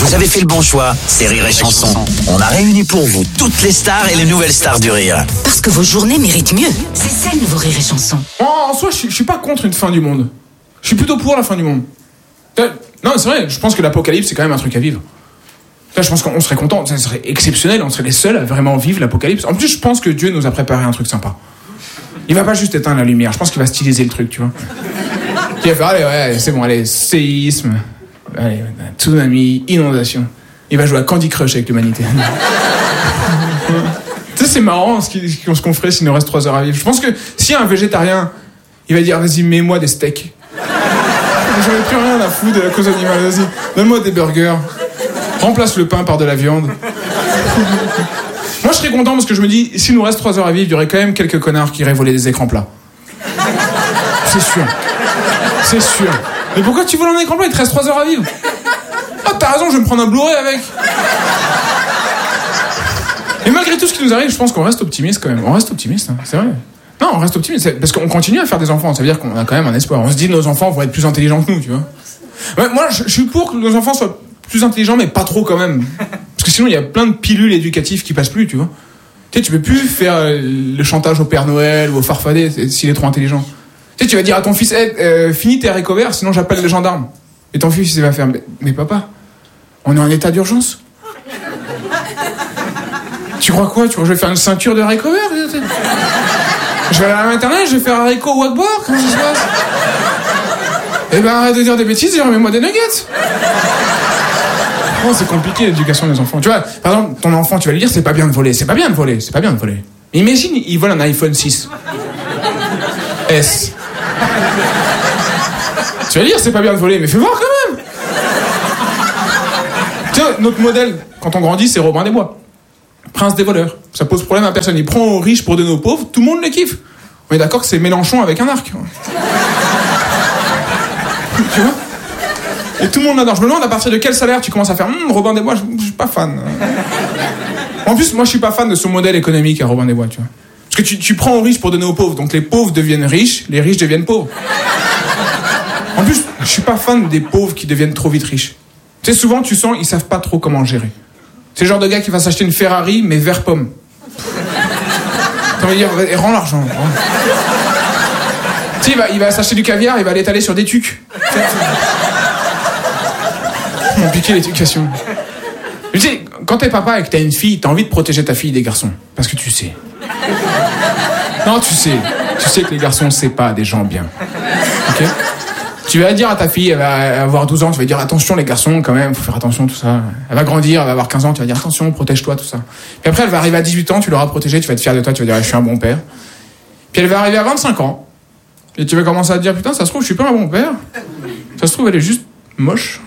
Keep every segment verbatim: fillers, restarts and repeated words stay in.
Vous avez fait le bon choix, c'est Rire et Chanson. On a réuni pour vous toutes les stars et les nouvelles stars du rire. Parce que vos journées méritent mieux. C'est ça le nouveau Rire et Chanson. En, en soi, je, je suis pas contre une fin du monde. Je suis plutôt pour la fin du monde. Non, c'est vrai, je pense que l'apocalypse, c'est quand même un truc à vivre. Là, je pense qu'on serait content, ça serait exceptionnel, on serait les seuls à vraiment vivre l'apocalypse. En plus, je pense que Dieu nous a préparé un truc sympa. Il va pas juste éteindre la lumière, je pense qu'il va styliser le truc, tu vois. Il va faire, allez, ouais, c'est bon, allez, séisme, allez, tsunami, inondation. Il va jouer à Candy Crush avec l'humanité. Tu sais, c'est marrant ce qu'on ferait s'il nous reste trois heures à vivre. Je pense que s'il y a un végétarien, il va dire, vas-y, mets-moi des steaks. J'en ai plus rien à foutre de la cause animale, vas-y, donne-moi des burgers. Remplace le pain par de la viande. Moi, je serais content parce que je me dis, s'il nous reste trois heures à vivre, il y aurait quand même quelques connards qui iraient voler des écrans plats. C'est sûr. C'est sûr. Mais pourquoi tu voles un écran plat? Il te reste trois heures à vivre. Ah, t'as raison, je vais me prendre un Blu-ray avec. Et malgré tout ce qui nous arrive, je pense qu'on reste optimiste quand même. On reste optimiste, hein, c'est vrai. Non, on reste optimiste. Parce qu'on continue à faire des enfants. Ça veut dire qu'on a quand même un espoir. On se dit, nos enfants vont être plus intelligents que nous, tu vois. Ouais, moi, je, je suis pour que nos enfants soient plus intelligent, mais pas trop quand même. Parce que sinon, il y a plein de pilules éducatives qui passent plus, tu vois. Tu sais, tu peux plus faire le chantage au Père Noël ou au Farfadet s'il est trop intelligent. Tu sais, tu vas dire à ton fils, hey, euh, finis tes haricots verts, sinon j'appelle les gendarmes. Et ton fils, il va faire, mais, mais papa, on est en état d'urgence. Tu crois quoi? Tu crois que je vais faire une ceinture de haricots verts? Je vais aller à l'internet, je vais faire haricots wakbar? Comment ça se passe? Eh ben, arrête de dire des bêtises et remets-moi des nuggets. Oh, c'est compliqué l'éducation des enfants. Tu vois, par exemple, ton enfant, tu vas lui dire, c'est pas bien de voler, c'est pas bien de voler, c'est pas bien de voler. Mais imagine, il vole un iPhone six. S. Tu vas lui dire, c'est pas bien de voler, mais fais voir quand même. Tu vois, notre modèle, quand on grandit, c'est Robin des Bois. Prince des voleurs. Ça pose problème à personne. Il prend aux riches pour donner aux pauvres, tout le monde le kiffe. On est d'accord que c'est Mélenchon avec un arc. Tu vois? Et tout le monde l'adore. Je me demande à partir de quel salaire tu commences à faire hm, Robin des Bois, je, je suis pas fan. En plus, moi je suis pas fan de son modèle économique à Robin des Bois, tu vois. Parce que tu, tu prends aux riches pour donner aux pauvres, donc les pauvres deviennent riches, les riches deviennent pauvres. En plus, je suis pas fan des pauvres qui deviennent trop vite riches. Tu sais, souvent tu sens ils savent pas trop comment gérer. C'est le genre de gars qui va s'acheter une Ferrari mais vert pomme. T'as envie de dire, rends l'argent. Rends. Tu sais, il va, il va s'acheter du caviar, il va l'étaler sur des tucs. Compliqué l'éducation. Tu sais, quand t'es papa et que t'as une fille, t'as envie de protéger ta fille des garçons. Parce que tu sais. Non, tu sais. Tu sais que les garçons, c'est pas des gens bien. Ok? Tu vas dire à ta fille, elle va avoir douze ans, tu vas dire attention les garçons quand même, faut faire attention, tout ça. Elle va grandir, elle va avoir quinze ans, tu vas dire attention, protège-toi, tout ça. Puis après, elle va arriver à dix-huit ans, tu l'auras protégée, tu vas être fier de toi, tu vas dire je suis un bon père. Puis elle va arriver à vingt-cinq ans. Et tu vas commencer à te dire putain, ça se trouve, je suis pas un bon père. Ça se trouve, elle est juste moche.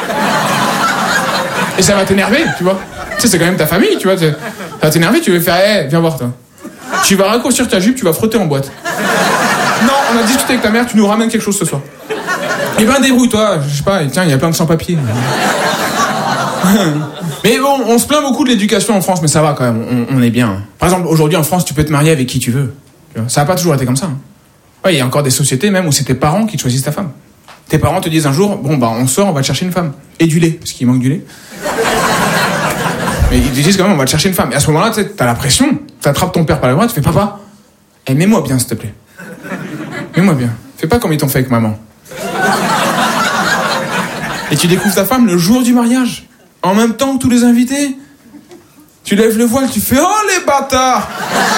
Et ça va t'énerver, tu vois. Tu sais, c'est quand même ta famille, tu vois. Ça va t'énerver, tu vas faire, hé, hey, viens voir, toi. Tu vas raccourcir ta jupe, tu vas frotter en boîte. Non, on a discuté avec ta mère, tu nous ramènes quelque chose ce soir. Eh ben, débrouille-toi, je sais pas, tiens, il y a plein de sans-papiers. Mais bon, on se plaint beaucoup de l'éducation en France, mais ça va quand même, on, on est bien. Par exemple, aujourd'hui en France, tu peux te marier avec qui tu veux. Tu vois, ça n'a pas toujours été comme ça. Hein. Ouais, il y a encore des sociétés même où c'est tes parents qui te choisissent ta femme. Tes parents te disent un jour, bon bah on sort, on va te chercher une femme. Et du lait, parce qu'il manque du lait. Mais ils te disent quand même, on va te chercher une femme. Et à ce moment-là, tu sais, t'as la pression, t'attrapes ton père par le bras, tu fais papa, eh, mets-moi bien s'il te plaît. Mets-moi bien. Fais pas comme ils t'ont fait avec maman. Et tu découvres ta femme le jour du mariage. En même temps que tous les invités. Tu lèves le voile, tu fais, oh les bâtards!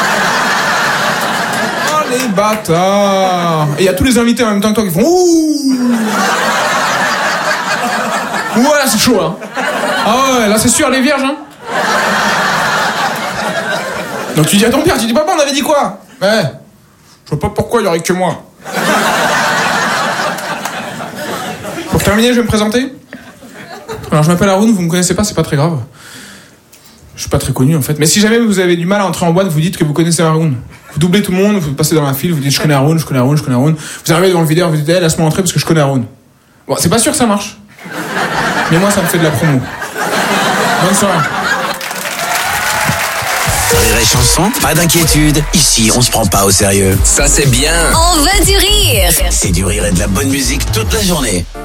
Les bâtards. Et il y a tous les invités en même temps que toi qui font ouh. Ouais, c'est chaud, hein. Ah ouais, là c'est sûr, les vierges, hein. Donc tu dis à ton père, tu dis papa, on avait dit quoi? Ouais. Je vois pas pourquoi il y aurait que moi. Pour terminer, je vais me présenter. Alors je m'appelle Haroun, vous me connaissez pas, c'est pas très grave. Je suis pas très connu en fait. Mais si jamais vous avez du mal à entrer en boîte, vous dites que vous connaissez Haroun. Vous doublez tout le monde, vous passez dans la file, vous dites je connais Haroun, je connais Haroun, je connais Haroun. Vous arrivez devant le videur, vous dites hey, laisse-moi entrer parce que je connais Haroun. Bon, c'est pas sûr que ça marche. Mais moi ça me fait de la promo. Bonne soirée. Rire et Chanson, pas d'inquiétude. Ici, on se prend pas au sérieux. Ça c'est bien. On veut du rire. C'est du rire et de la bonne musique toute la journée.